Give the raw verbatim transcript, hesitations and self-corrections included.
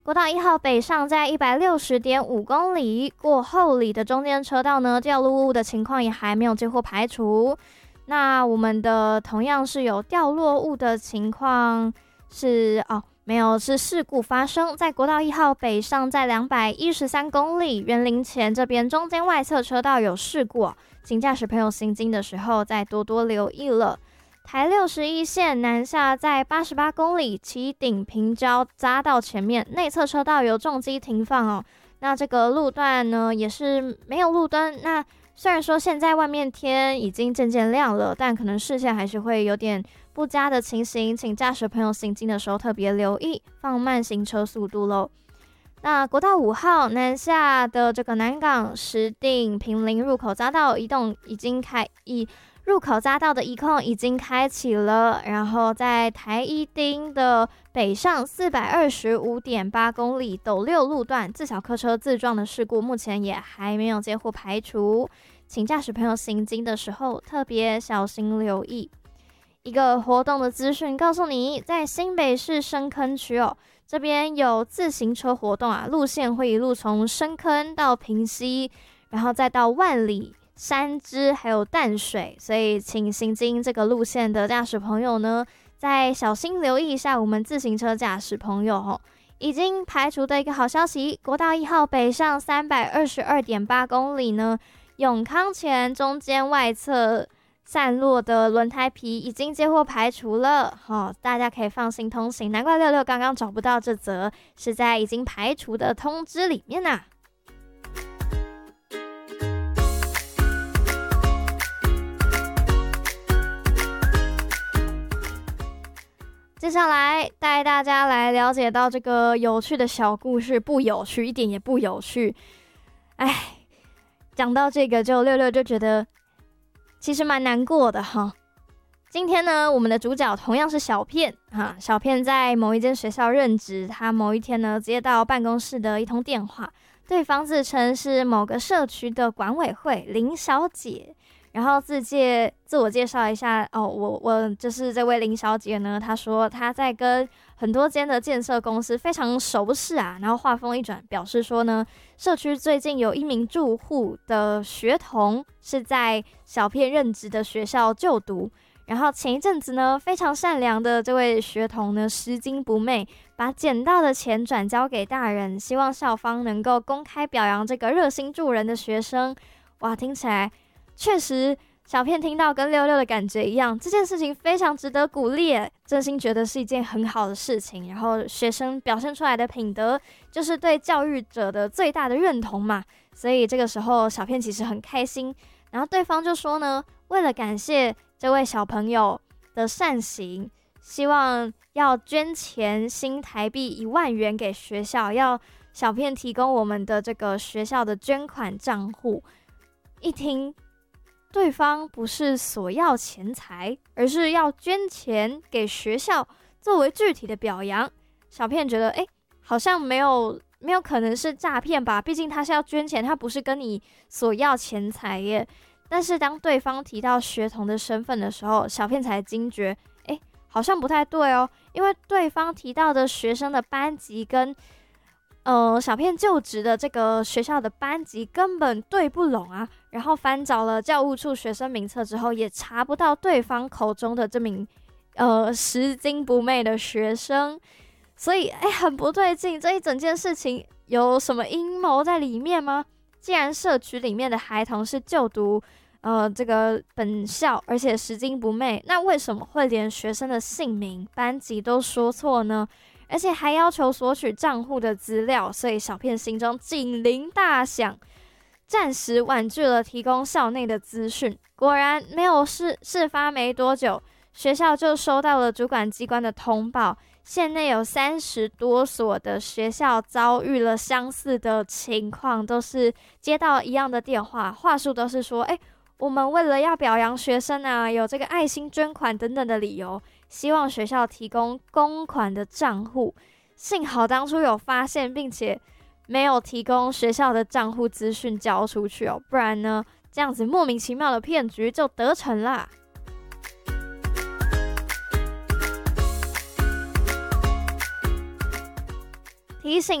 国道一号北上在 一百六十点五 公里，过后里的中间车道呢，掉落物的情况也还没有接获排除。那我们的同样是有掉落物的情况是哦，没有，是事故发生在国道一号北上在两百一十三公里园林前这边中间外侧车道有事故、哦，请驾驶朋友行经的时候再多多留意了。台六十一线南下在八十八公里旗顶平交匝道前面内侧车道有重机停放哦，那这个路段呢也是没有路灯。那虽然说现在外面天已经渐渐亮了，但可能视线还是会有点不佳的情形，请驾驶朋友行经的时候特别留意，放慢行车速度咯。那国道五号南下的这个南港石碇坪林入口匝道移动已经开以入口匝道的移控已经开启了，然后在台一丁的北上 四百二十五点八 公里斗六路段自小客车自撞的事故目前也还没有接获排除，请驾驶朋友行经的时候特别小心留意。一个活动的资讯告诉你，在新北市深坑区哦，这边有自行车活动啊，路线会一路从深坑到平溪，然后再到万里山支还有淡水，所以请行经这个路线的驾驶朋友呢，再小心留意一下我们自行车驾驶朋友哦。已经排除的一个好消息，国道一号北上 三百二十二点八 公里呢，永康前中间外侧散落的轮胎皮已经接获排除了、哦、大家可以放心通行。难怪六六刚刚找不到这则，是在已经排除的通知里面啊。接下来带大家来了解到这个有趣的小故事，不有趣，一点也不有趣。哎，讲到这个就六六就觉得其实蛮难过的哈。今天呢，我们的主角同样是小片哈，小片在某一间学校任职，他某一天呢接到办公室的一通电话，对方自称是某个社区的管委会林小姐。然后自介自我介绍一下哦，我我就是这位林小姐呢。她说她在跟很多间的建设公司非常熟识啊。然后话锋一转，表示说呢，社区最近有一名住户的学童是在小片任职的学校就读。然后前一阵子呢，非常善良的这位学童呢，拾金不昧，把捡到的钱转交给大人，希望校方能够公开表扬这个热心助人的学生。哇，听起来确实，小片听到跟六六的感觉一样，这件事情非常值得鼓励，真心觉得是一件很好的事情。然后学生表现出来的品德，就是对教育者的最大的认同嘛。所以这个时候，小片其实很开心。然后对方就说呢，为了感谢这位小朋友的善行，希望要捐钱新台币一万元给学校，要小片提供我们的这个学校的捐款账户。一听，对方不是索要钱财，而是要捐钱给学校作为具体的表扬。小片觉得，哎，好像没有没有可能是诈骗吧？毕竟他是要捐钱，他不是跟你索要钱财耶。但是当对方提到学童的身份的时候，小片才惊觉，哎，好像不太对哦，因为对方提到的学生的班级跟呃，小片就职的这个学校的班级根本对不拢啊。然后翻找了教务处学生名册之后，也查不到对方口中的这名呃拾金不昧的学生。所以哎，很不对劲，这一整件事情有什么阴谋在里面吗？既然社区里面的孩童是就读呃这个本校，而且拾金不昧，那为什么会连学生的姓名班级都说错呢？而且还要求索取账户的资料，所以小片心中警铃大响，暂时婉拒了提供校内的资讯。果然没有事事发没多久，学校就收到了主管机关的通报，县内有三十多所的学校遭遇了相似的情况，都是接到一样的电话，话术都是说，哎，我们为了要表扬学生啊，有这个爱心捐款等等的理由，希望学校提供公款的账户。幸好当初有发现，并且没有提供学校的账户资讯交出去哦，不然呢，这样子莫名其妙的骗局就得逞啦。 提醒